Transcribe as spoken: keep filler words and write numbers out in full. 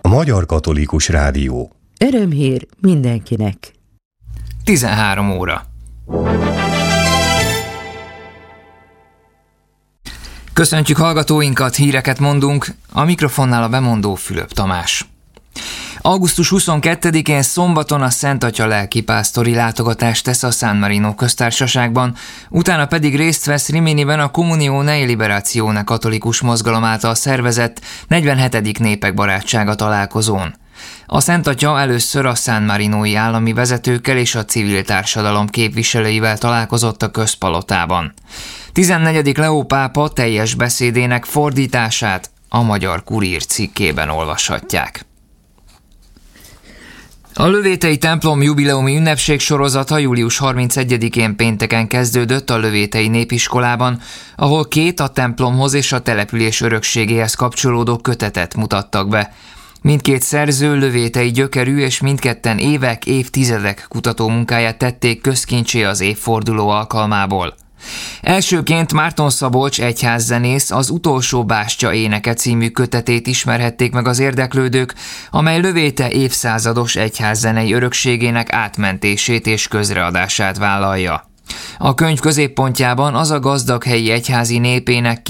Magyar Katolikus Rádió. Örömhír mindenkinek. tizenhárom óra. Köszöntjük hallgatóinkat, híreket mondunk, a mikrofonnál a bemondó Fülöp Tamás. augusztus huszonkettedikén szombaton a Szent Atya lelkipásztori látogatást tesz a San Marino köztársaságban, utána pedig részt vesz Riminiben a Comunione e Liberazione katolikus mozgalom által szervezett negyvenhetedik Népek Barátsága találkozón. A Szent Atya először a San Marinói állami vezetőkkel és a civil társadalom képviselőivel találkozott a közpalotában. tizennegyedik Leó pápa teljes beszédének fordítását a Magyar Kurír cikkében olvashatják. A lövétei templom jubileumi ünnepség sorozata július harmincegyedikén pénteken kezdődött a lövétei népiskolában, ahol két a templomhoz és a település örökségéhez kapcsolódó kötetet mutattak be. Mindkét szerző lövétei gyökerű, és mindketten évek, évtizedek kutatómunkáját tették közkincsé az évforduló alkalmából. Elsőként Márton Szabolcs egyházzenész az Utolsó bástya éneke című kötetét ismerhették meg az érdeklődők, amely lövéte évszázados egyházzenei örökségének átmentését és közreadását vállalja. A könyv középpontjában az a gazdag helyi egyházi népének